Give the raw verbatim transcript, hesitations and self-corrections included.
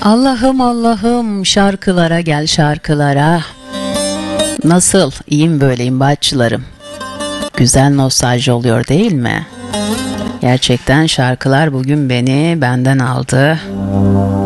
Allah'ım Allah'ım, şarkılara gel şarkılara. Nasıl? İyiyim böyleyim bacılarım. Güzel nostalji oluyor değil mi? Gerçekten şarkılar bugün beni benden aldı.